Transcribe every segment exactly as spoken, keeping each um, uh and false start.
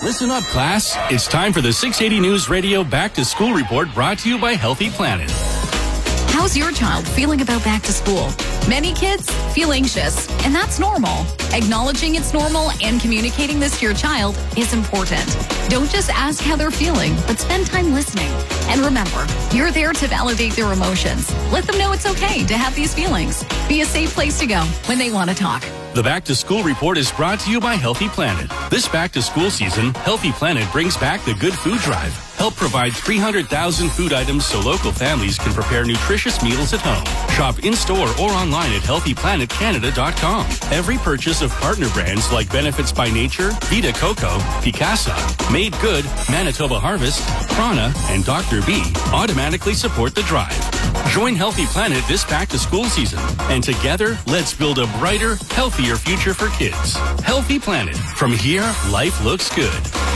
Listen up, class. It's time for the six eighty News Radio Back to School Report, brought to you by Healthy Planet. How's your child feeling about back to school? Many kids feel anxious, and that's normal. Acknowledging it's normal and communicating this to your child is important. Don't just ask how they're feeling, but spend time listening. And remember, you're there to validate their emotions. Let them know it's okay to have these feelings. Be a safe place to go when they want to talk. The Back to School Report is brought to you by Healthy Planet. This back to school season, Healthy Planet brings back the Good Food Drive. Help provide three hundred thousand food items so local families can prepare nutritious meals at home. Shop in-store or online at healthy planet canada dot com. Every purchase of partner brands like Benefits by Nature, Vita Coco, Picasa, Made Good, Manitoba Harvest, Prana, and Doctor B automatically support the drive. Join Healthy Planet this back to school season, and together, let's build a brighter, healthier future for kids. Healthy Planet. From here, life looks good.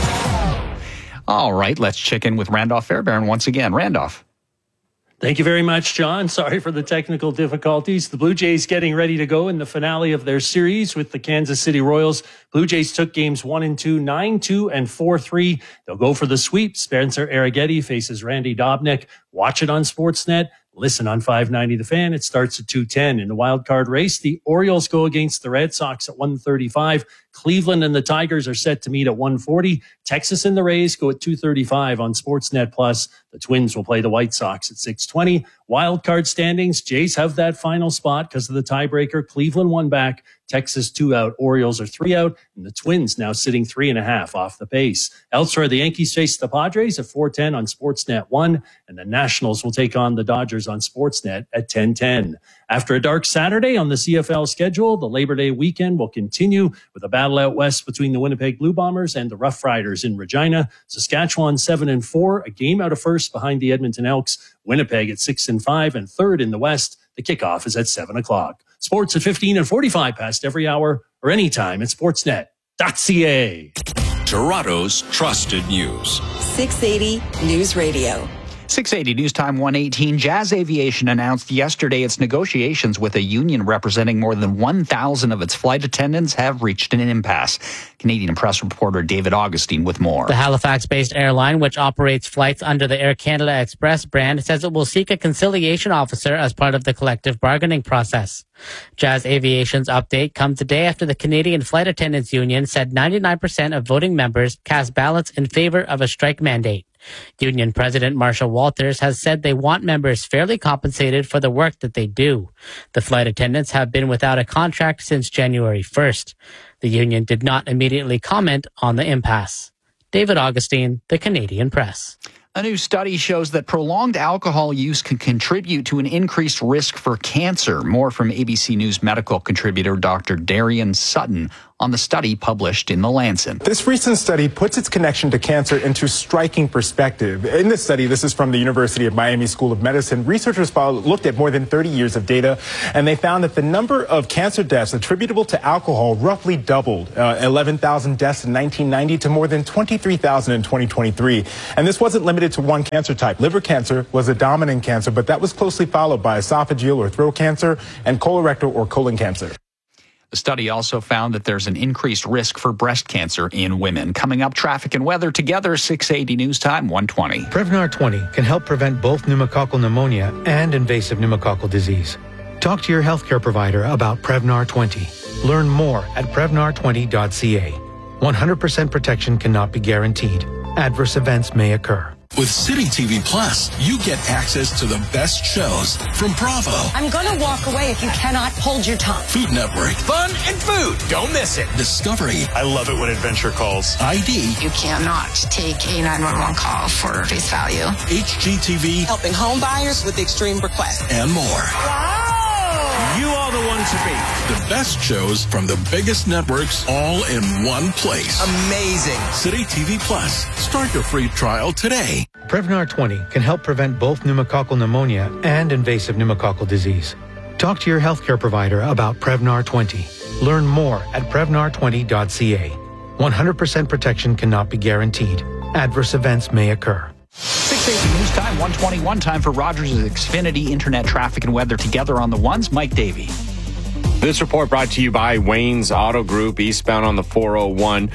All right, let's check in with Randolph Fairbairn once again. Randolph. Thank you very much, John. Sorry for the technical difficulties. The Blue Jays getting ready to go in the finale of their series with the Kansas City Royals. Blue Jays took games one and two, nine two, and four three. They'll go for the sweep. Spencer Arrighetti faces Randy Dobnak. Watch it on Sportsnet. Listen on five ninety The Fan. It starts at two ten. In the wild card race, the Orioles go against the Red Sox at one thirty-five. Cleveland and the Tigers are set to meet at one forty. Texas and the Rays go at two thirty-five on Sportsnet Plus. The Twins will play the White Sox at six twenty. Wild card standings, Jays have that final spot because of the tiebreaker. Cleveland one back, Texas two out, Orioles are three out, and the Twins now sitting three and a half off the pace. Elsewhere, the Yankees face the Padres at four ten on Sportsnet one, and the Nationals will take on the Dodgers on Sportsnet at ten ten. After a dark Saturday on the C F L schedule, the Labor Day weekend will continue with a battle out west between the Winnipeg Blue Bombers and the Rough Riders in Regina. Saskatchewan seven and four, a game out of first behind the Edmonton Elks. Winnipeg at six and five and third in the West. The kickoff is at seven o'clock. Sports at fifteen and forty-five past every hour or anytime at sportsnet dot c a. Toronto's trusted news. six eighty News Radio. six eighty News Time one eighteen. Jazz Aviation announced yesterday its negotiations with a union representing more than one thousand of its flight attendants have reached an impasse. Canadian Press reporter David Augustine with more. The Halifax-based airline, which operates flights under the Air Canada Express brand, says it will seek a conciliation officer as part of the collective bargaining process. Jazz Aviation's update comes a day after the Canadian Flight Attendants Union said ninety-nine percent of voting members cast ballots in favor of a strike mandate. Union President Marsha Walters has said they want members fairly compensated for the work that they do. The flight attendants have been without a contract since January first. The union did not immediately comment on the impasse. David Augustine, the Canadian Press. A new study shows that prolonged alcohol use can contribute to an increased risk for cancer. More from A B C News medical contributor Doctor Darian Sutton on the study published in The Lancet. This recent study puts its connection to cancer into striking perspective. In this study, this is from the University of Miami School of Medicine, researchers followed, looked at more than thirty years of data, and they found that the number of cancer deaths attributable to alcohol roughly doubled, uh, eleven thousand deaths in nineteen ninety to more than twenty-three thousand in twenty twenty-three. And this wasn't limited to one cancer type. Liver cancer was a dominant cancer, but that was closely followed by esophageal or throat cancer and colorectal or colon cancer. The study also found that there's an increased risk for breast cancer in women. Coming up, traffic and weather together, six eighty News Time, one twenty. Prevnar twenty can help prevent both pneumococcal pneumonia and invasive pneumococcal disease. Talk to your healthcare provider about Prevnar twenty. Learn more at prevnar twenty dot c a. one hundred percent protection cannot be guaranteed. Adverse events may occur. With City T V Plus, you get access to the best shows from Bravo. I'm going to walk away if you cannot hold your tongue. Food Network. Fun and food. Don't miss it. Discovery. I love it when adventure calls. I D. You cannot take a nine one one call for face value. H G T V. Helping home buyers with extreme requests. And more. Wow. You are the one to beat. The best shows from the biggest networks all in one place. Amazing. City T V Plus. Start your free trial today. Prevnar twenty can help prevent both pneumococcal pneumonia and invasive pneumococcal disease. Talk to your healthcare provider about Prevnar twenty. Learn more at prevnar twenty dot c a. one hundred percent protection cannot be guaranteed. Adverse events may occur. six eighty News Time, one twenty-one. Time for Rogers' Xfinity Internet traffic and weather together on the ones. Mike Davey. This report brought to you by Wayne's Auto Group, eastbound on the four oh one.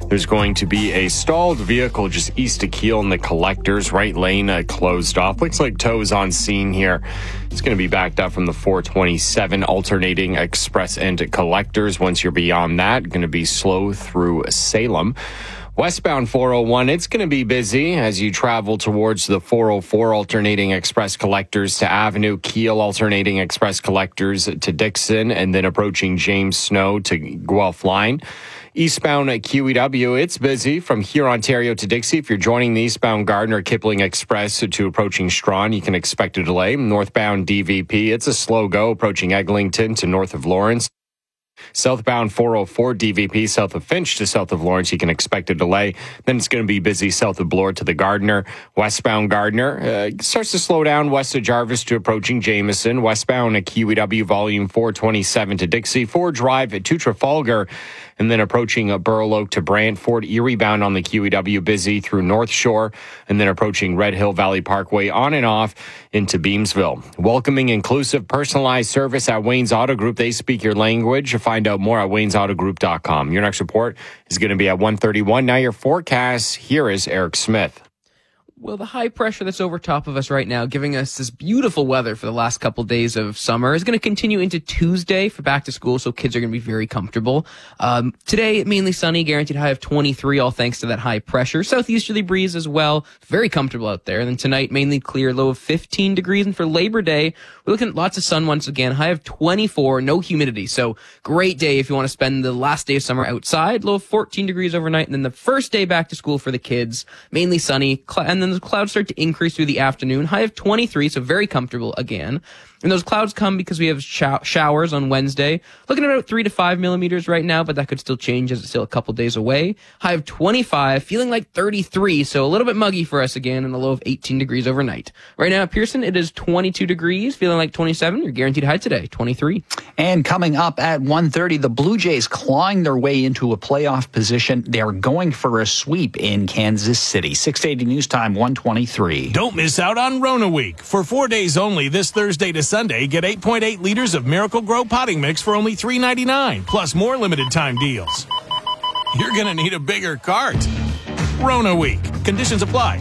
There's going to be a stalled vehicle just east of Kiel in the Collectors. Right lane uh, closed off. Looks like tow's on scene here. It's going to be backed up from the four twenty-seven alternating Express and Collectors. Once you're beyond that, going to be slow through Salem. Westbound four oh one, it's going to be busy as you travel towards the four oh four alternating Express Collectors to Avenue, Kiel alternating Express Collectors to Dixon, and then approaching James Snow to Guelph Line. Eastbound at Q E W, it's busy from here, Ontario to Dixie. If you're joining the eastbound Gardner Kipling Express to approaching Strawn, you can expect a delay. Northbound D V P, it's a slow go approaching Eglinton to north of Lawrence. Southbound four oh four D V P south of Finch to south of Lawrence, you can expect a delay. Then it's going to be busy south of Bloor to the Gardner. Westbound Gardner uh, starts to slow down west of Jarvis to approaching Jameson. Westbound at Q E W volume four twenty-seven to Dixie. Ford Drive to Trafalgar. And then approaching uh, Burloak to Brantford. Erie bound on the Q E W busy through North Shore. And then approaching Red Hill Valley Parkway on and off into Beamsville. Welcoming, inclusive, personalized service at Wayne's Auto Group. They speak your language. Find out more at waynes auto group dot com. Your next report is going to be at one thirty-one. Now your forecast. Here is Eric Smith. Well, the high pressure that's over top of us right now, giving us this beautiful weather for the last couple days of summer, is going to continue into Tuesday for back to school, so kids are going to be very comfortable. Um, today, mainly sunny, guaranteed high of twenty-three, all thanks to that high pressure. Southeasterly breeze as well, very comfortable out there. And then tonight, mainly clear, low of fifteen degrees. And for Labor Day, we're looking at lots of sun once again, high of twenty-four, no humidity. So great day if you want to spend the last day of summer outside, low of fourteen degrees overnight. And then the first day back to school for the kids, mainly sunny, and then the clouds start to increase through the afternoon. High of twenty-three, so very comfortable again. And those clouds come because we have show- showers on Wednesday. Looking at about three to five millimeters right now, but that could still change as it's still a couple days away. High of twenty-five, feeling like thirty-three, so a little bit muggy for us again, and a low of eighteen degrees overnight. Right now at Pearson, it is twenty-two degrees, feeling like twenty-seven. Your guaranteed high today, twenty-three. And coming up at one thirty, the Blue Jays clawing their way into a playoff position. They're going for a sweep in Kansas City. six eighty News Time, one twenty-three. Don't miss out on Rona Week. For four days only, this Thursday to Sunday, get eight point eight liters of Miracle Grow potting mix for only three ninety-nine, plus more limited time deals. You're going to need a bigger cart. Rona Week. Conditions apply.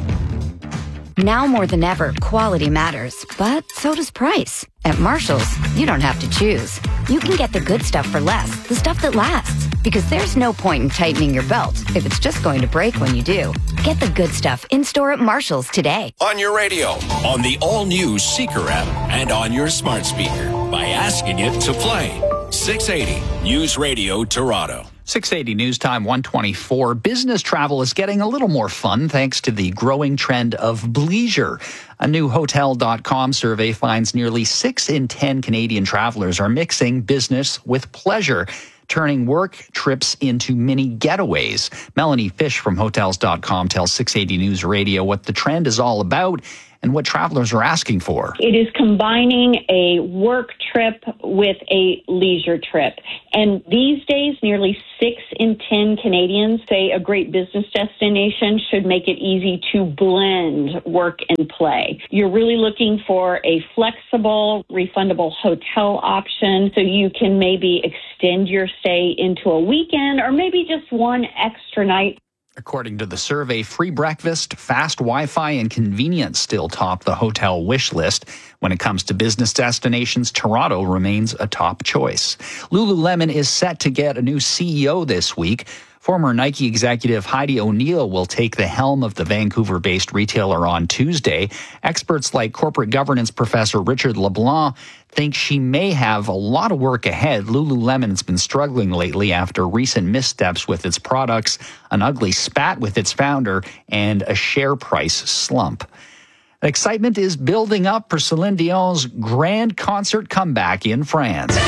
Now more than ever, quality matters, but so does price. At Marshall's, you don't have to choose. You can get the good stuff for less, the stuff that lasts. Because there's no point in tightening your belt if it's just going to break when you do. Get the good stuff in-store at Marshall's today. On your radio, on the all-new Seeker app, and on your smart speaker by asking it to play. six eighty News Radio Toronto. six eighty News Time, one twenty-four. Business travel is getting a little more fun thanks to the growing trend of bleisure. A new Hotel dot com survey finds nearly six in ten Canadian travelers are mixing business with pleasure, turning work trips into mini getaways. Melanie Fish from Hotels dot com tells six eighty News Radio what the trend is all about and what travelers are asking for. It is combining a work trip with a leisure trip. And these days, nearly six in ten Canadians say a great business destination should make it easy to blend work and play. You're really looking for a flexible, refundable hotel option so you can maybe extend your stay into a weekend or maybe just one extra night. According to the survey, free breakfast, fast Wi-Fi, and convenience still top the hotel wish list. When it comes to business destinations, Toronto remains a top choice. Lululemon is set to get a new C E O this week. Former Nike executive Heidi O'Neill will take the helm of the Vancouver-based retailer on Tuesday. Experts like corporate governance professor Richard LeBlanc think she may have a lot of work ahead. Lululemon has been struggling lately after recent missteps with its products, an ugly spat with its founder, and a share price slump. Excitement is building up for Celine Dion's grand concert comeback in France.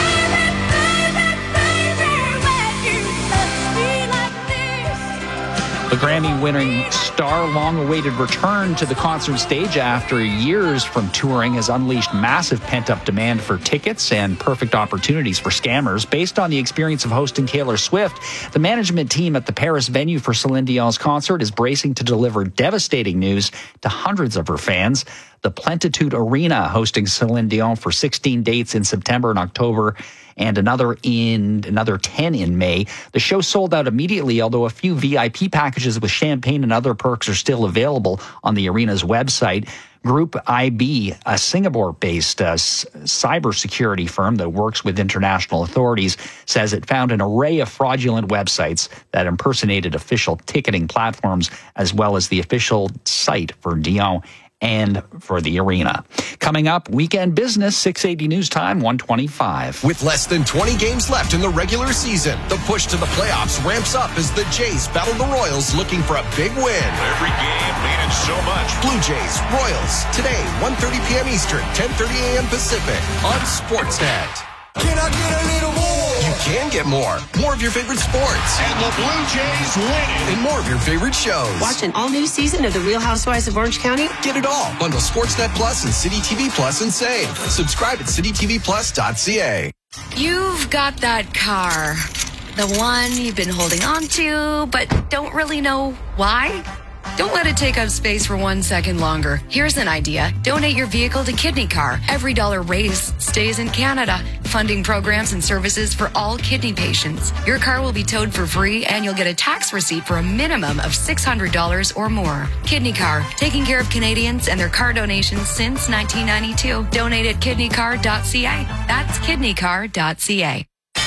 The Grammy-winning star long-awaited return to the concert stage after years from touring has unleashed massive pent-up demand for tickets and perfect opportunities for scammers. Based on the experience of hosting Taylor Swift, the management team at the Paris venue for Celine Dion's concert is bracing to deliver devastating news to hundreds of her fans. the Plenitude Arena, hosting Celine Dion for sixteen dates in September and October, and another in another ten in May. The show sold out immediately, although a few V I P packages with champagne and other perks are still available on the arena's website. Group I B, a Singapore-based uh, cybersecurity firm that works with international authorities, says it found an array of fraudulent websites that impersonated official ticketing platforms, as well as the official site for Dion and for the arena. Coming up, Weekend Business, six eighty News Time, one twenty-five. With less than twenty games left in the regular season, the push to the playoffs ramps up as the Jays battle the Royals looking for a big win. Every game meaning so much. Blue Jays, Royals, today, one thirty p.m. Eastern, ten thirty a.m. Pacific, on Sportsnet. Can I get a little more? You can get more. More of your favorite sports. And the Blue Jays winning. And more of your favorite shows. Watch an all-new season of The Real Housewives of Orange County. Get it all. Bundle Sportsnet Plus and City T V Plus and save. Subscribe at city t v plus dot c a. You've got that car. The one you've been holding on to, but don't really know why. Don't let it take up space for one second longer. Here's an idea. Donate your vehicle to Kidney Car. Every dollar raised stays in Canada, funding programs and services for all kidney patients. Your car will be towed for free, and you'll get a tax receipt for a minimum of six hundred dollars or more. Kidney Car, taking care of Canadians and their car donations since nineteen ninety-two. Donate at kidney car dot c a. That's kidney car dot c a.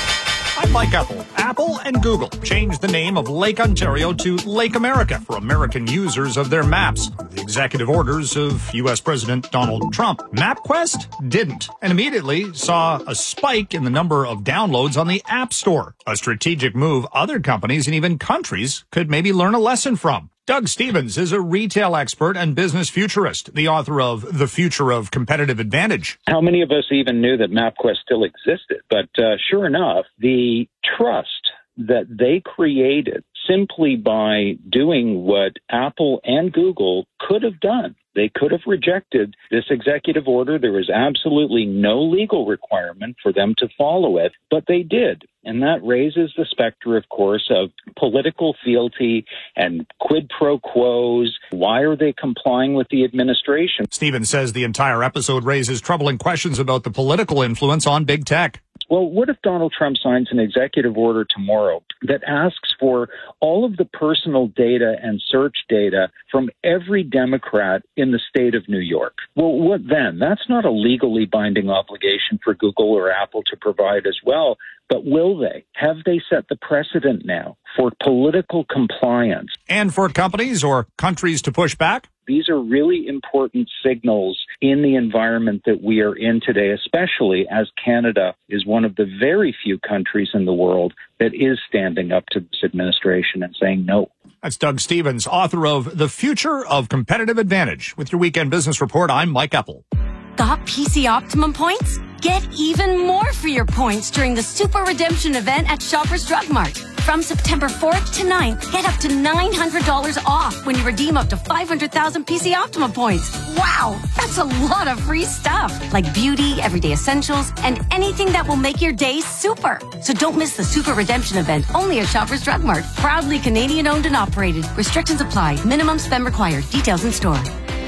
I'm Mike Apple. Apple and Google changed the name of Lake Ontario to Lake America for American users of their maps. The executive orders of U S President Donald Trump. MapQuest didn't, and immediately saw a spike in the number of downloads on the App Store. A strategic move other companies and even countries could maybe learn a lesson from. Doug Stevens is a retail expert and business futurist, the author of The Future of Competitive Advantage. How many of us even knew that MapQuest still existed? But uh, sure enough, the trust that they created simply by doing what Apple and Google could have done. They could have rejected this executive order. There was absolutely no legal requirement for them to follow it, but they did. And that raises the specter, of course, of political fealty and quid pro quos. Why are they complying with the administration? Stevens says the entire episode raises troubling questions about the political influence on big tech. Well, what if Donald Trump signs an executive order tomorrow that asks for all of the personal data and search data from every Democrat in the state of New York? Well, what then? That's not a legally binding obligation for Google or Apple to provide as well. But will they? Have they set the precedent now for political compliance? And for companies or countries to push back? These are really important signals in the environment that we are in today, especially as Canada is one of the very few countries in the world that is standing up to this administration and saying no. That's Doug Stevens, author of The Future of Competitive Advantage. With your Weekend Business Report, I'm Mike Apple. Got P C Optimum points? Get even more for your points during the Super Redemption event at Shoppers Drug Mart. From September fourth to ninth, get up to nine hundred dollars off when you redeem up to five hundred thousand P C Optimum points. Wow, that's a lot of free stuff, like beauty, everyday essentials, and anything that will make your day super. So don't miss the Super Redemption event, only at Shoppers Drug Mart. Proudly Canadian owned and operated. Restrictions apply. Minimum spend required. Details in store.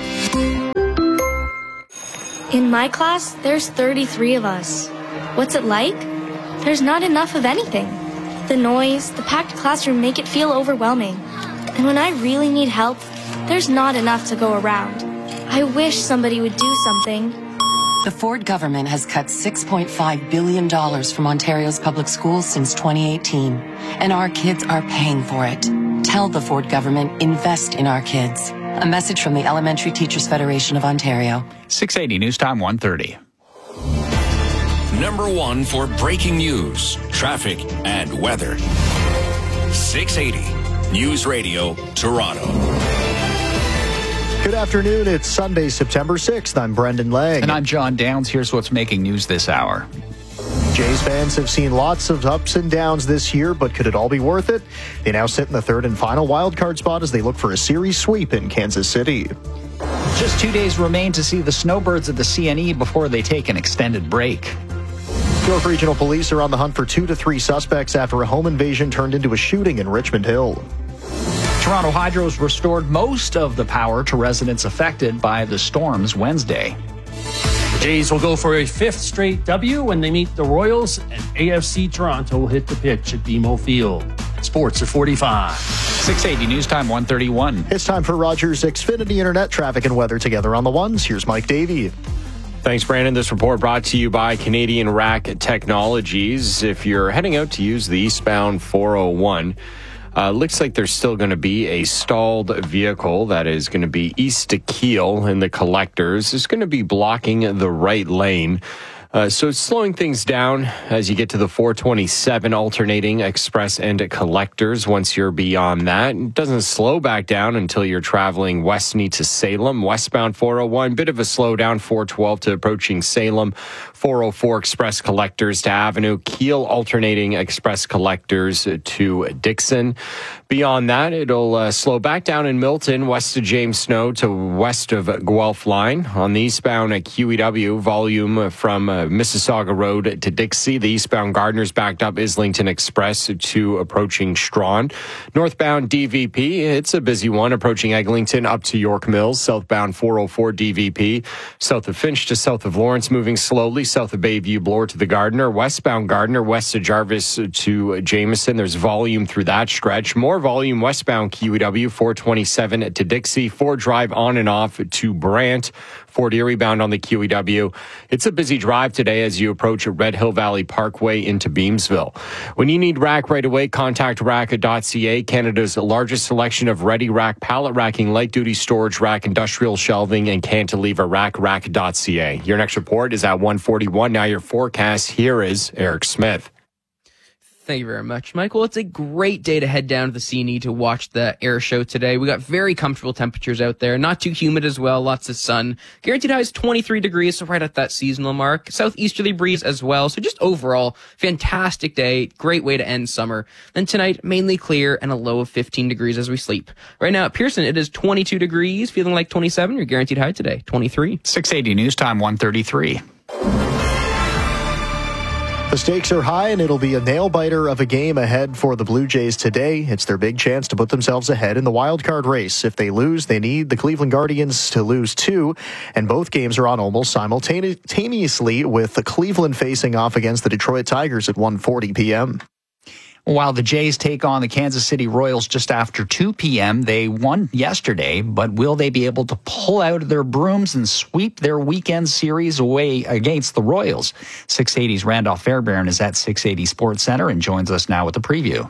In my class, there's thirty-three of us. What's it like? There's not enough of anything. The noise, the packed classroom make it feel overwhelming. And when I really need help, there's not enough to go around. I wish somebody would do something. The Ford government has cut six point five billion dollars from Ontario's public schools since twenty eighteen, and our kids are paying for it. Tell the Ford government, invest in our kids. A message from the Elementary Teachers Federation of Ontario. six eighty News Time, one thirty. Number one for breaking news, traffic, and weather. six eighty News Radio, Toronto. Good afternoon. It's Sunday, September sixth. I'm Brendan Lang. And I'm John Downs. Here's what's making news this hour. Jays fans have seen lots of ups and downs this year, but could it all be worth it? They now sit in the third and final wildcard spot as they look for a series sweep in Kansas City. Just two days remain to see the Snowbirds at the C N E before they take an extended break. York Regional Police are on the hunt for two to three suspects after a home invasion turned into a shooting in Richmond Hill. Toronto Hydro's restored most of the power to residents affected by the storms Wednesday. The Jays will go for a fifth straight W when they meet the Royals, and A F C Toronto will hit the pitch at B M O Field. Sports at forty-five. six eighty News Time one thirty-one. It's time for Rogers Xfinity Internet traffic and weather together on the ones. Here's Mike Davey. Thanks, Brandon. This report brought to you by Canadian Rack Technologies. If you're heading out to use the eastbound four oh one, uh, looks like there's still going to be a stalled vehicle that is going to be east to Keele in the collectors. It's going to be blocking the right lane. Uh, so it's slowing things down as you get to the four twenty-seven alternating express and collectors. Once you're beyond that, it doesn't slow back down until you're traveling westny to Salem. Westbound four oh one, bit of a slowdown, four twelve to approaching Salem. four oh four express collectors to Avenue. Keele alternating express collectors to Dixon. Beyond that, it'll uh, slow back down in Milton, west of James Snow to west of Guelph Line. On the eastbound at Q E W, volume from uh, Mississauga Road to Dixie. The eastbound Gardner's backed up Islington Express to approaching Strawn. Northbound D V P, it's a busy one, approaching Eglinton up to York Mills. Southbound four oh four D V P, south of Finch to south of Lawrence, moving slowly. South of Bayview Bloor to the Gardner. Westbound Gardner, west of Jarvis to Jameson. There's volume through that stretch. More volume westbound Q E W, four twenty-seven to Dixie. Ford Drive on and off to Brant. Fort Erie bound on the Q E W. It's a busy drive today as you approach Red Hill Valley Parkway into Beamsville. When you need rack right away, contact rack dot c a, Canada's largest selection of ready rack, pallet racking, light duty storage rack, industrial shelving, and cantilever rack, rack dot c a. Your next report is at one forty-one. Now your forecast, here is Eric Smith. Thank you very much, Michael. It's a great day to head down to the C N E to watch the air show today. We got very comfortable temperatures out there, not too humid as well, lots of sun. Guaranteed high is twenty-three degrees, so right at that seasonal mark. Southeasterly breeze as well, so just overall, fantastic day, great way to end summer. Then tonight, mainly clear and a low of fifteen degrees as we sleep. Right now at Pearson, it is twenty-two degrees, feeling like twenty-seven. Your guaranteed high today, twenty-three. six eighty News Time one thirty-three. The stakes are high, and it'll be a nail-biter of a game ahead for the Blue Jays today. It's their big chance to put themselves ahead in the wild card race. If they lose, they need the Cleveland Guardians to lose too, and both games are on almost simultaneously, with the Cleveland facing off against the Detroit Tigers at one forty p.m. While the Jays take on the Kansas City Royals just after two p.m., they won yesterday, but will they be able to pull out their brooms and sweep their weekend series away against the Royals? six eighty's Randolph Fairbairn is at six eighty Sports Center and joins us now with the preview.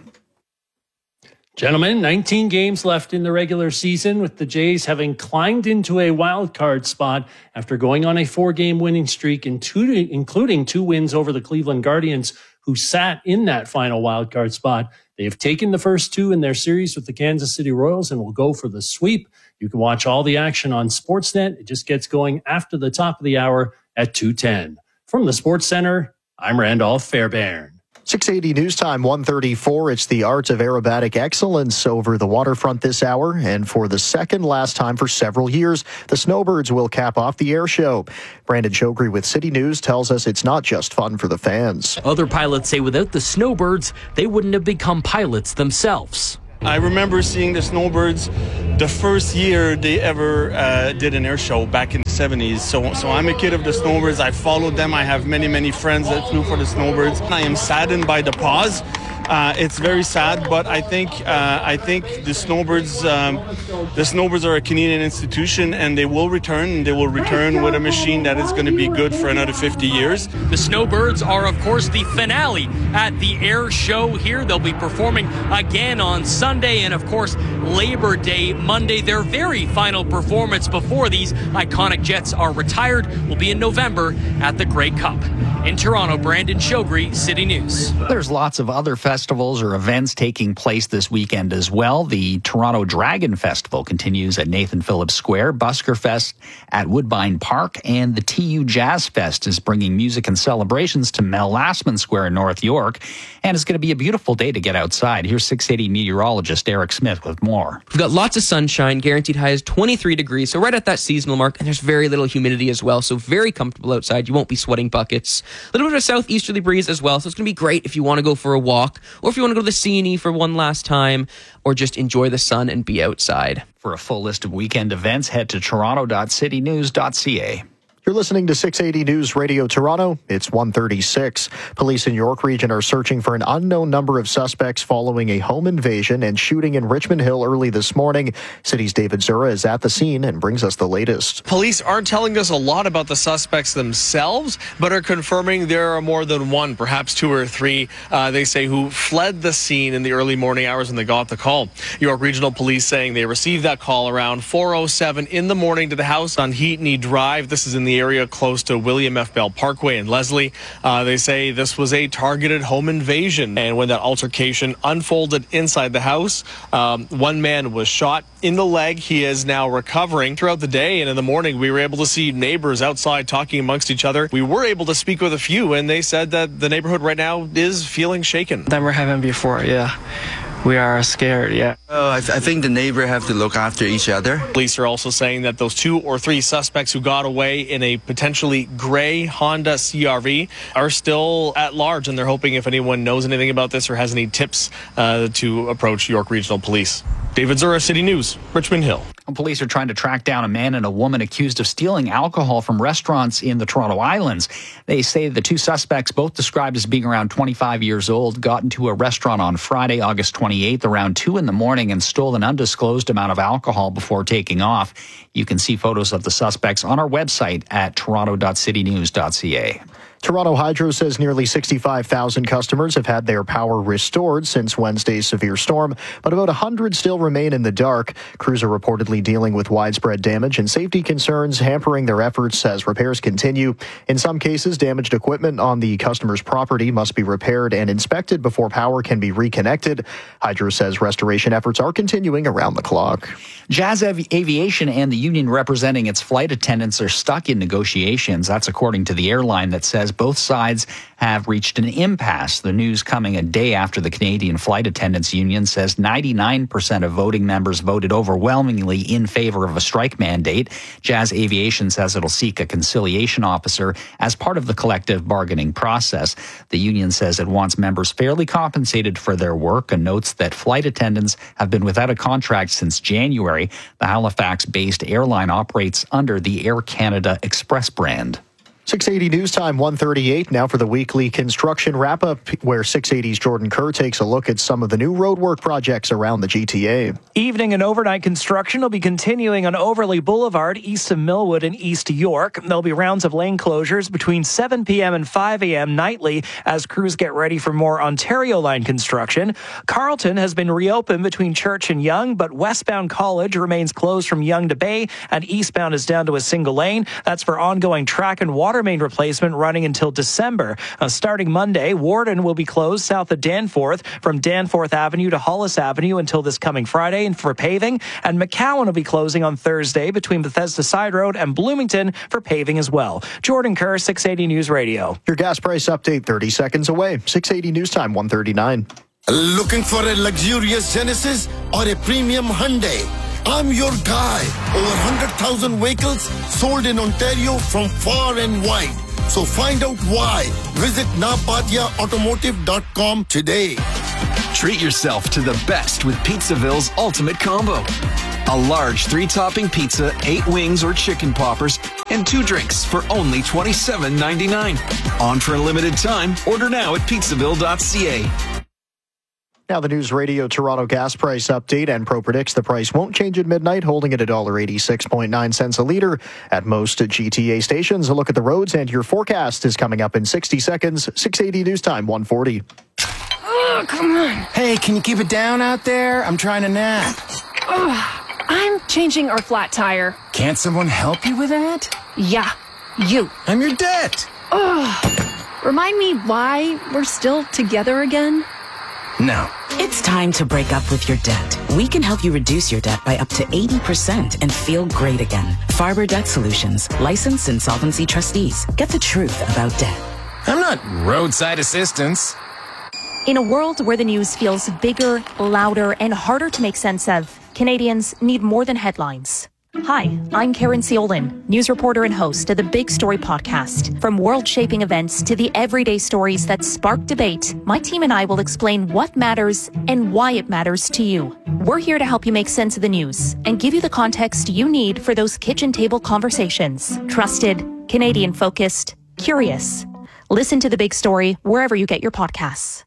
Gentlemen, nineteen games left in the regular season, with the Jays having climbed into a wild card spot after going on a four-game winning streak, in two, including two wins over the Cleveland Guardians, who sat in that final wild card spot. They have taken the first two in their series with the Kansas City Royals and will go for the sweep. You can watch all the action on Sportsnet. It just gets going after the top of the hour at two ten. From the Sports Center, I'm Randolph Fairbairn. six eighty News Time one thirty-four. It's the art of aerobatic excellence over the waterfront this hour. And for the second last time for several years, the Snowbirds will cap off the air show. Brandon Chokri with City News tells us it's not just fun for the fans. Other pilots say without the Snowbirds, they wouldn't have become pilots themselves. I remember seeing the Snowbirds the first year they ever uh, did an air show back in the seventies. So, so I'm a kid of the Snowbirds. I followed them. I have many, many friends that flew for the Snowbirds. I am saddened by the pause. Uh, it's very sad, but I think uh, I think the Snowbirds um, the Snowbirds are a Canadian institution, and they will return. And they will return with a machine that is going to be good for another fifty years. The Snowbirds are, of course, the finale at the air show here. They'll be performing again on Sunday, and of course Labor Day Monday. Their very final performance before these iconic jets are retired will be in November at the Grey Cup. In Toronto, Brandon Chogri, City News. There's lots of other festivals or events taking place this weekend as well. The Toronto Dragon Festival continues at Nathan Phillips Square, Busker Fest at Woodbine Park, and the T U Jazz Fest is bringing music and celebrations to Mel Lastman Square in North York. And it's going to be a beautiful day to get outside. Here's six eighty meteorologist Eric Smith with more. We've got lots of sunshine. Guaranteed high is twenty-three degrees, so right at that seasonal mark, and there's very little humidity as well, so very comfortable outside. You won't be sweating buckets. A little bit of southeasterly breeze as well, so it's going to be great if you want to go for a walk. or if you want to go to the C and E for one last time, or just enjoy the sun and be outside. For a full list of weekend events, head to toronto dot city news dot c a. You're listening to six eighty News Radio Toronto. It's one thirty-six. Police in York Region are searching for an unknown number of suspects following a home invasion and shooting in Richmond Hill early this morning. City's David Zura is at the scene and brings us the latest. Police aren't telling us a lot about the suspects themselves, but are confirming there are more than one, perhaps two or three, uh, they say, who fled the scene in the early morning hours when they got the call. York Regional Police saying they received that call around four oh seven in the morning to the house on Heatney Drive. This is in the area close to William F. Bell Parkway in Leslie. Uh, they say this was a targeted home invasion, and when that altercation unfolded inside the house, um, one man was shot in the leg. He is now recovering. Throughout the day and in the morning, we were able to see neighbors outside talking amongst each other. We were able to speak with a few, and they said that the neighborhood right now is feeling shaken. Never happened before, yeah. We are scared, yeah. Oh, I, th- I think the neighbor have to look after each other. Police are also saying that those two or three suspects who got away in a potentially gray Honda C R V are still at large, and they're hoping if anyone knows anything about this or has any tips uh, to approach York Regional Police. David Zura, City News, Richmond Hill. Police are trying to track down a man and a woman accused of stealing alcohol from restaurants in the Toronto Islands. They say the two suspects, both described as being around twenty-five years old, got into a restaurant on Friday, August twenty-eighth, around two in the morning and stole an undisclosed amount of alcohol before taking off. You can see photos of the suspects on our website at toronto dot city news dot c a. Toronto Hydro says nearly sixty-five thousand customers have had their power restored since Wednesday's severe storm, but about one hundred still remain in the dark. Crews are reportedly dealing with widespread damage and safety concerns hampering their efforts as repairs continue. In some cases, damaged equipment on the customer's property must be repaired and inspected before power can be reconnected. Hydro says restoration efforts are continuing around the clock. Jazz Avi- Aviation and the union representing its flight attendants are stuck in negotiations. That's according to the airline that says both sides have reached an impasse. The news coming a day after the Canadian Flight Attendants Union says ninety-nine percent of voting members voted overwhelmingly in favor of a strike mandate. Jazz Aviation says it'll seek a conciliation officer as part of the collective bargaining process. The union says it wants members fairly compensated for their work and notes that flight attendants have been without a contract since January. The Halifax-based airline operates under the Air Canada Express brand. six eighty News Time, one thirty-eight. Now for the weekly construction wrap-up, where six eighty's Jordan Kerr takes a look at some of the new roadwork projects around the G T A. Evening and overnight construction will be continuing on Overley Boulevard, east of Millwood and east of York. There'll be rounds of lane closures between seven p.m. and five a.m. nightly as crews get ready for more Ontario line construction. Carleton has been reopened between Church and Yonge, but westbound College remains closed from Yonge to Bay, and eastbound is down to a single lane. That's for ongoing track and water main replacement running until December. Uh, starting Monday, Warden will be closed south of Danforth from Danforth Avenue to Hollis Avenue until this coming Friday and for paving, and McCowan will be closing on Thursday between Bethesda Side Road and Bloomington for paving as well. Jordan Kerr, six eighty News Radio. Your gas price update thirty seconds away. six eighty News Time, one thirty-nine. Looking for a luxurious Genesis or a premium Hyundai? I'm your guy. Over one hundred thousand vehicles sold in Ontario from far and wide. So find out why. Visit napatia automotive dot com today. Treat yourself to the best with Pizzaville's Ultimate Combo. A large three-topping pizza, eight wings or chicken poppers, and two drinks for only twenty-seven ninety-nine. On for a limited time. Order now at pizzaville dot c a. Now the News Radio Toronto gas price update. Enpro predicts the price won't change at midnight, holding at one dollar eighty-six point nine cents a litre at most G T A stations. A look at the roads and your forecast is coming up in sixty seconds. six eighty News Time, one forty. Oh, come on. Hey, can you keep it down out there? I'm trying to nap. Oh, I'm changing our flat tire. Can't someone help you with that? Yeah, you. I'm your debt. Oh, remind me why we're still together again? No. It's time to break up with your debt. We can help you reduce your debt by up to eighty percent and feel great again. Farber Debt Solutions, licensed insolvency trustees. Get the truth about debt. I'm not roadside assistance. In a world where the news feels bigger, louder, and harder to make sense of, Canadians need more than headlines. Hi, I'm Karen Seolin, news reporter and host of the Big Story podcast. From world-shaping events to the everyday stories that spark debate, my team and I will explain what matters and why it matters to you. We're here to help you make sense of the news and give you the context you need for those kitchen table conversations. Trusted, Canadian-focused, curious. Listen to The Big Story wherever you get your podcasts.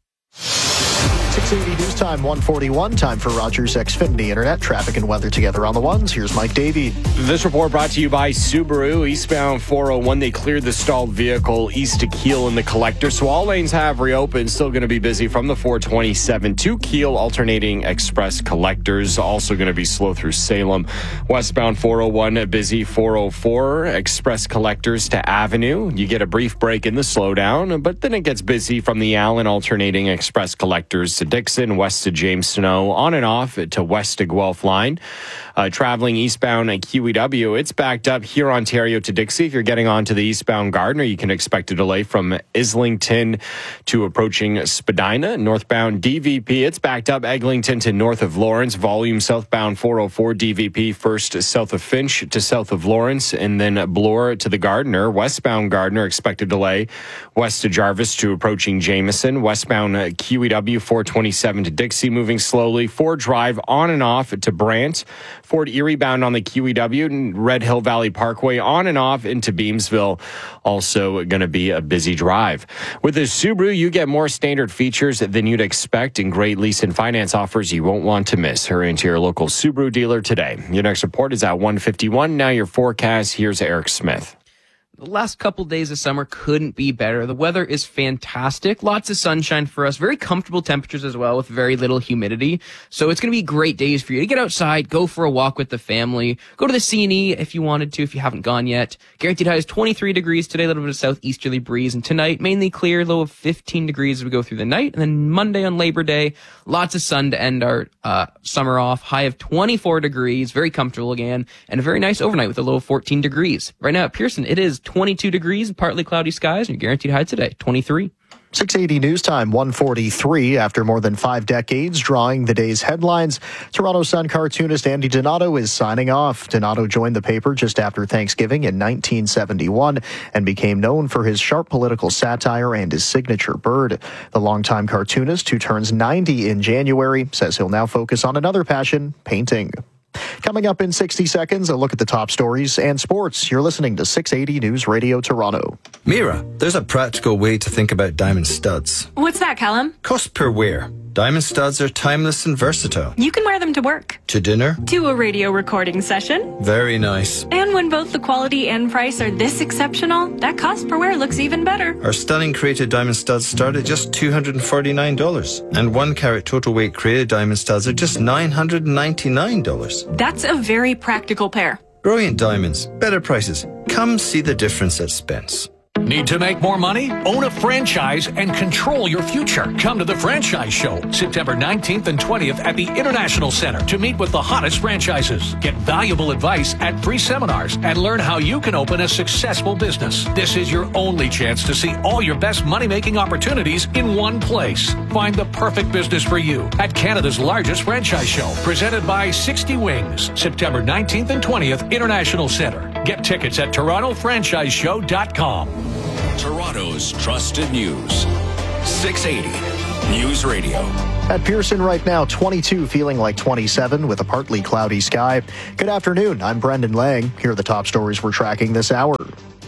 six eighty News Time, one forty-one. Time for Rogers Xfinity Internet. Traffic and weather together on the ones. Here's Mike Davey. This report brought to you by Subaru. Eastbound four oh one, they cleared the stalled vehicle east to Kiel in the collector, so all lanes have reopened. Still going to be busy from the four twenty-seven to Kiel, alternating express collectors. Also going to be slow through Salem. Westbound four oh one, busy four oh four, express collectors to Avenue. You get a brief break in the slowdown, but then it gets busy from the Allen, alternating express collectors to Dixon, west to James Snow, on and off to west to Guelph line. Uh, traveling eastbound at Q E W, it's backed up here, Ontario to Dixie. If you're getting on to the eastbound Gardiner, you can expect a delay from Islington to approaching Spadina. Northbound D V P, it's backed up Eglinton to north of Lawrence. Volume southbound four oh four D V P, first south of Finch to south of Lawrence, and then Bloor to the Gardiner. Westbound Gardiner, expected delay west to Jarvis to approaching Jameson. Westbound Q E W four twenty-seven to Dixie, moving slowly. Ford Drive on and off to Brant. Fort Erie bound on the Q E W and Red Hill Valley Parkway on and off into Beamsville. Also going to be a busy drive. With the Subaru, you get more standard features than you'd expect and great lease and finance offers you won't want to miss. Hurry into your local Subaru dealer today. Your next report is at one fifty-one. Now your forecast. Here's Eric Smith. The last couple days of summer couldn't be better. The weather is fantastic. Lots of sunshine for us. Very comfortable temperatures as well with very little humidity. So it's going to be great days for you to get outside, go for a walk with the family, go to the C and E if you wanted to, if you haven't gone yet. Guaranteed high is twenty-three degrees today, a little bit of southeasterly breeze. And tonight, mainly clear, low of fifteen degrees as we go through the night. And then Monday on Labor Day, lots of sun to end our uh, summer off. High of twenty-four degrees, very comfortable again. And a very nice overnight with a low of fourteen degrees. Right now at Pearson, it is twenty-two degrees and partly cloudy skies, and your guaranteed high today, twenty-three. six eighty News Time, one forty-three. After more than five decades drawing the day's headlines, Toronto Sun cartoonist Andy Donato is signing off. Donato joined the paper just after Thanksgiving in nineteen seventy-one and became known for his sharp political satire and his signature bird. The longtime cartoonist, who turns ninety in January, says he'll now focus on another passion, painting. Coming up in sixty seconds, a look at the top stories and sports. You're listening to six eighty News Radio Toronto. Mira, there's a practical way to think about diamond studs. What's that, Callum? Cost per wear. Diamond studs are timeless and versatile. You can wear them to work. To dinner. To a radio recording session. Very nice. And when both the quality and price are this exceptional, that cost per wear looks even better. Our stunning created diamond studs start at just two hundred forty-nine dollars. And one carat total weight created diamond studs are just nine hundred ninety-nine dollars. That's a very practical pair. Brilliant diamonds, better prices. Come see the difference at Spence. Need to make more money? Own a franchise and control your future. Come to the Franchise Show, September nineteenth and twentieth at the International Center to meet with the hottest franchises. Get valuable advice at free seminars and learn how you can open a successful business. This is your only chance to see all your best money-making opportunities in one place. Find the perfect business for you at Canada's largest franchise show, presented by sixty Wings, September nineteenth and twentieth, International Center. Get tickets at toronto franchise show dot com. Toronto's trusted news. six eighty News Radio. At Pearson right now, twenty-two, feeling like twenty-seven with a partly cloudy sky. Good afternoon. I'm Brendan Lang. Here are the top stories we're tracking this hour.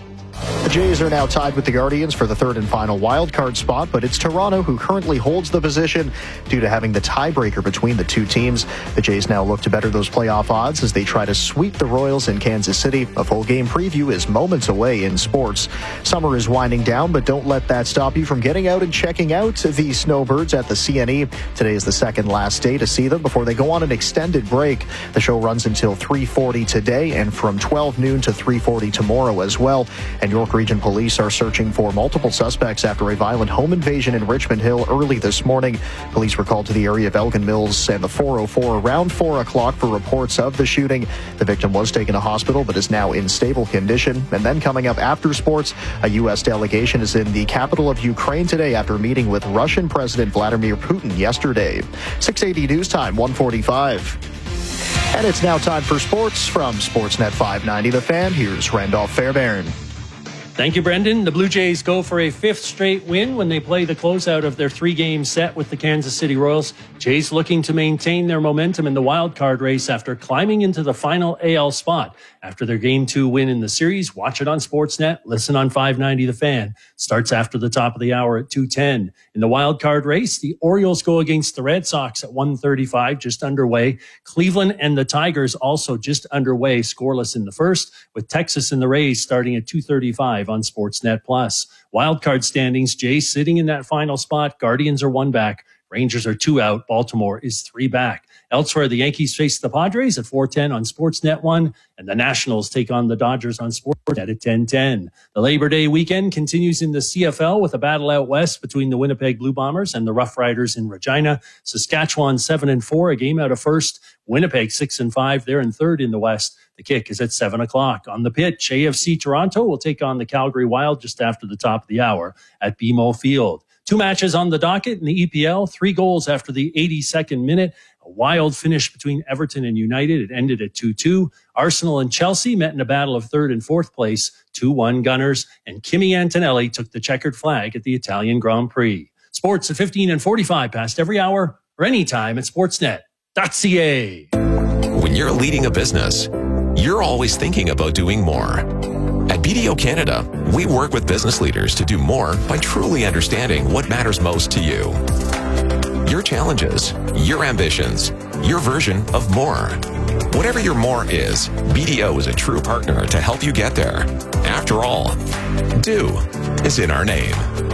The Jays are now tied with the Guardians for the third and final wildcard spot, but it's Toronto who currently holds the position due to having the tiebreaker between the two teams. The Jays now look to better those playoff odds as they try to sweep the Royals in Kansas City. A full game preview is moments away in sports. Summer is winding down, but don't let that stop you from getting out and checking out the Snowbirds at the C N E. Today is the second last day to see them before they go on an extended break. The show runs until three forty today and from twelve noon to three forty tomorrow as well. And York Region Police are searching for multiple suspects after a violent home invasion in Richmond Hill early this morning. Police were called to the area of Elgin Mills and the four oh four around four o'clock for reports of the shooting. The victim was taken to hospital but is now in stable condition. And then coming up after sports, a U S delegation is in the capital of Ukraine today after meeting with Russian President Vladimir Putin yesterday. six eighty News Time, one forty-five. And it's now time for sports from Sportsnet five ninety The Fan. Here's Randolph Fairbairn. Thank you, Brendan. The Blue Jays go for a fifth straight win when they play the closeout of their three-game set with the Kansas City Royals. Jays looking to maintain their momentum in the wild card race after climbing into the final A L spot. After their Game two win in the series, watch it on Sportsnet. Listen on five ninety The Fan. Starts after the top of the hour at two ten. In the wild card race, the Orioles go against the Red Sox at one thirty-five, just underway. Cleveland and the Tigers also just underway, scoreless in the first, with Texas and the Rays starting at two thirty-five on Sportsnet Plus. Wildcard standings, Jays sitting in that final spot. Guardians are one back. Rangers are two out. Baltimore is three back. Elsewhere, the Yankees face the Padres at four ten on Sportsnet one, and the Nationals take on the Dodgers on Sportsnet at ten ten. The Labor Day weekend continues in the C F L with a battle out west between the Winnipeg Blue Bombers and the Rough Riders in Regina. Saskatchewan seven and four, a game out of first. Winnipeg six and five, they're in third in the West. The kick is at seven o'clock. On the pitch, A F C Toronto will take on the Calgary Wild just after the top of the hour at B M O Field. Two matches on the docket in the E P L, three goals after the eighty-second minute. A wild finish between Everton and United. It ended at two two. Arsenal and Chelsea met in a battle of third and fourth place, two one Gunners. And Kimi Antonelli took the checkered flag at the Italian Grand Prix. Sports at fifteen and forty-five past every hour or anytime at sportsnet dot c a. When you're leading a business, you're always thinking about doing more. At B D O Canada, we work with business leaders to do more by truly understanding what matters most to you. Your challenges, your ambitions, your version of more. Whatever your more is, B D O is a true partner to help you get there. After all, do is in our name.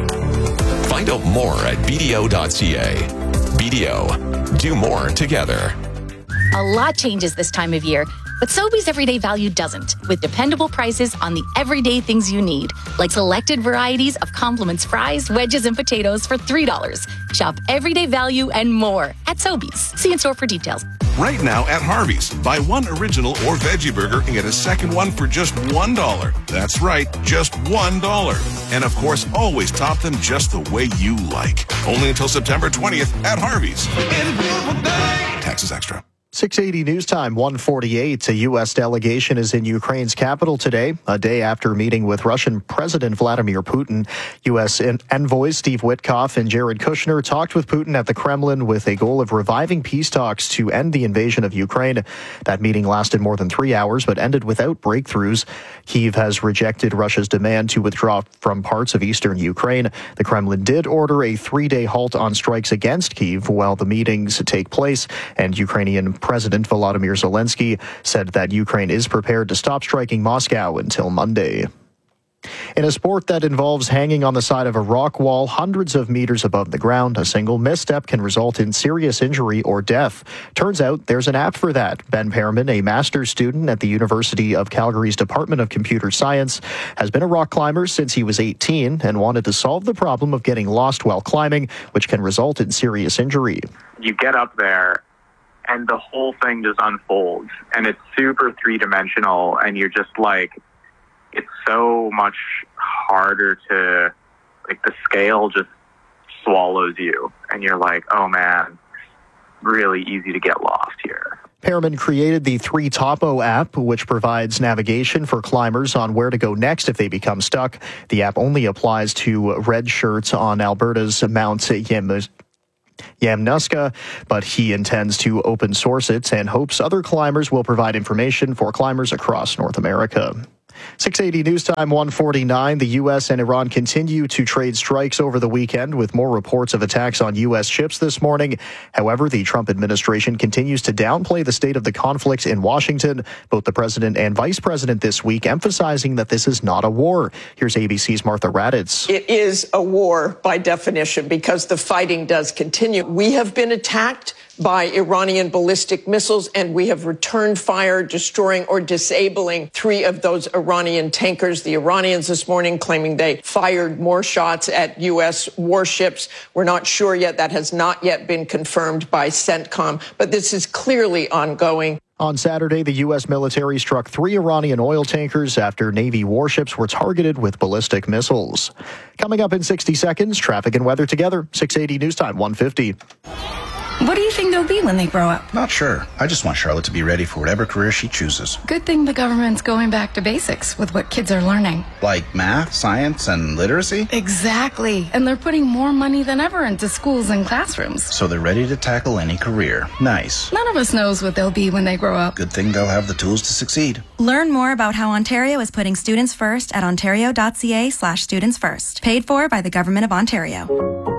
Find out more at b d o dot c a. B D O, do more together. A lot changes this time of year, but Sobeys Everyday Value doesn't, with dependable prices on the everyday things you need, like selected varieties of Compliments fries, wedges, and potatoes for three dollars. Shop Everyday Value and more at Sobeys. See in store for details. Right now at Harvey's, buy one original or veggie burger and get a second one for just one dollar. That's right, just one dollar. And of course, always top them just the way you like. Only until September twentieth at Harvey's. Taxes extra. six eighty News Time, one forty-eight. A U S delegation is in Ukraine's capital today, a day after meeting with Russian President Vladimir Putin. U S envoys Steve Witkoff and Jared Kushner talked with Putin at the Kremlin with a goal of reviving peace talks to end the invasion of Ukraine. That meeting lasted more than three hours, but ended without breakthroughs. Kyiv has rejected Russia's demand to withdraw from parts of eastern Ukraine. The Kremlin did order a three-day halt on strikes against Kyiv while the meetings take place, and Ukrainian President Volodymyr Zelensky said that Ukraine is prepared to stop striking Moscow until Monday. In a sport that involves hanging on the side of a rock wall hundreds of meters above the ground, a single misstep can result in serious injury or death. Turns out there's an app for that. Ben Perriman, a master's student at the University of Calgary's Department of Computer Science, has been a rock climber since he was eighteen and wanted to solve the problem of getting lost while climbing, which can result in serious injury. You get up there and the whole thing just unfolds, and it's super three-dimensional, and you're just like, it's so much harder to, like, the scale just swallows you, and you're like, oh man, really easy to get lost here. Perriman created the three Topo app, which provides navigation for climbers on where to go next if they become stuck. The app only applies to red shirts on Alberta's Mount Yam- Yamnuska, but he intends to open source it and hopes other climbers will provide information for climbers across North America. six eighty News Time, one forty-nine. The U S and Iran continue to trade strikes over the weekend with more reports of attacks on U S ships this morning. However, the Trump administration continues to downplay the state of the conflict in Washington. Both the president and vice president this week emphasizing that this is not a war. Here's A B C's Martha Raddatz. It is a war by definition because the fighting does continue. We have been attacked by Iranian ballistic missiles, and we have returned fire, destroying or disabling three of those Iranian tankers. The Iranians this morning claiming they fired more shots at U S warships. We're not sure yet. That has not yet been confirmed by CENTCOM, but this is clearly ongoing. On Saturday, the U S military struck three Iranian oil tankers after Navy warships were targeted with ballistic missiles. Coming up in sixty seconds, traffic and weather together. six eighty News Time, one fifty. What do you think they'll be when they grow up? Not sure. I just want Charlotte to be ready for whatever career she chooses. Good thing the government's going back to basics with what kids are learning. Like math, science, and literacy? Exactly. And they're putting more money than ever into schools and classrooms. So they're ready to tackle any career. Nice. None of us knows what they'll be when they grow up. Good thing they'll have the tools to succeed. Learn more about how Ontario is putting students first at ontario.ca slash students first. Paid for by the Government of Ontario.